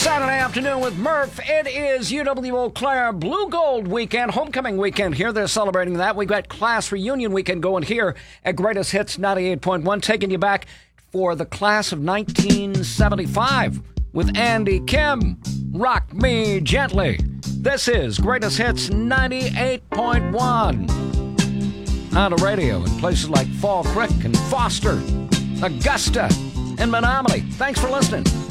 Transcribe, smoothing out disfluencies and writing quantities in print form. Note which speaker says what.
Speaker 1: Saturday afternoon with Murph. It is UW Eau Claire Blue Gold weekend, homecoming weekend here. They're celebrating that. We've got class reunion weekend going here at Greatest Hits 98.1, taking you back for the class of 1975 with Andy Kim. Rock Me Gently. This is Greatest Hits 98.1. On the radio in places like Fall Creek and Foster, Augusta, and Menominee. Thanks for listening.